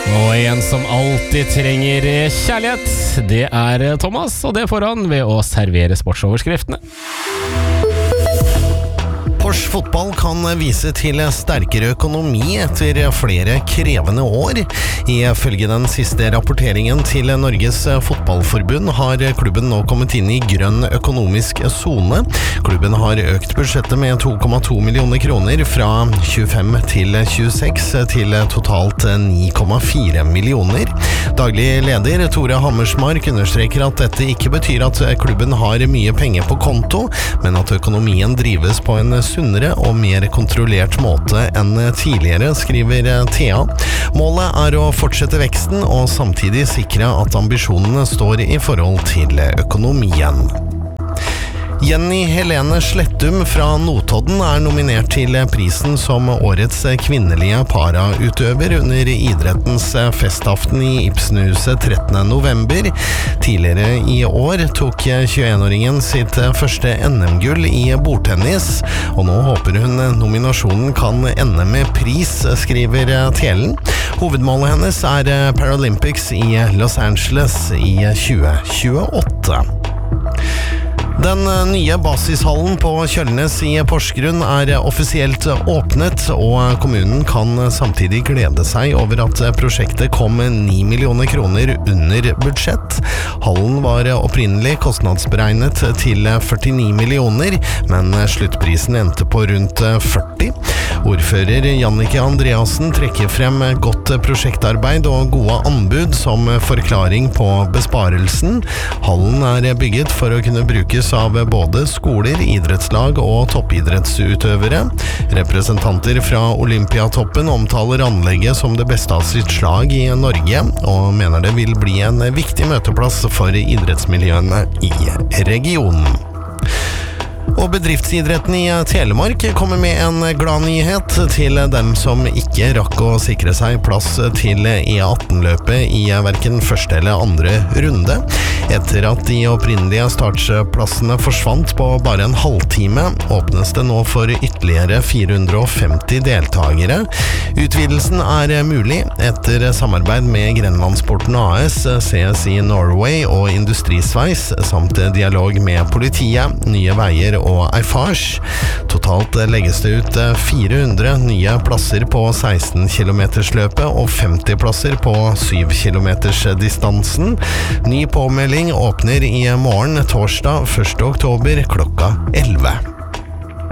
Og en som alltid trenger kjærlighet, det Thomas, og det får han ved å servere sportsoverskriftene. Porsche fotball kan vise til sterkere økonomi etter flere krevende år. Ifølge den siste rapporteringen til Norges fotballforbund har klubben nå kommet inn i grønn økonomisk zone. Klubben har økt budsjettet med 2,2 millioner kroner fra 25 til 26 til totalt 9,4 millioner. Daglig leder Tore Hammersmark understreker at dette ikke betyr at klubben har mye penger på konto, men at økonomien drives på en sunnere og mer kontrollert måte enn tidligere, skriver Thea. Målet å fortsette veksten og samtidig sikre at ambisjonene står i forhold til økonomien. Jenny Helene Slettum fra Notodden nominert til prisen som årets kvinnelige parautøver under idrettens festaften i Ibsenhuset 13. november. Tidligere i år tok 21-åringen sitt første NM-gull i bordtennis, og nå håper hun nominasjonen kan ende med pris, skriver Telen. Hovedmålet hennes Paralympics i Los Angeles i 2028. Den nye basishallen på Kjølnes i Porsgrunn offisielt åpnet, og kommunen kan samtidig glede seg over at prosjektet kom 9 millioner kroner under budsjett. Hallen var opprinnelig kostnadsberegnet til 49 millioner, men sluttprisen endte på rundt 40. Ordfører Jannike Andreasen trekker frem godt prosjektarbeid og gode anbud som forklaring på besparelsen. Hallen bygget for å kunne brukes av både skoler, idrettslag og toppidrettsutøvere. Representanter fra Olympiatoppen omtaler anlegget som det beste av sitt slag i Norge, og mener det vil bli en viktig møteplass for idrettsmiljøene i regionen. Og bedriftsidretten i Telemark kommer med en glad nyhet til dem som ikke rakk å sikre seg plass til E18-løpet i hverken første eller andre runde. Etter at de opprinnelige startplassene forsvant på bare en halvtime, åpnes det nå for ytterligere 450 deltagere. Utvidelsen mulig etter samarbeid med Grenlandsporten AS, CSI Norway og Industrisveis, samt dialog med politiet, Nye Veier og Eiffage. Totalt legges det ut 400 nye plasser på 16 km-løpet og 50 plasser på 7 km-distansen. Ny påmelding åpner i morgen, torsdag 1. oktober klokka 11.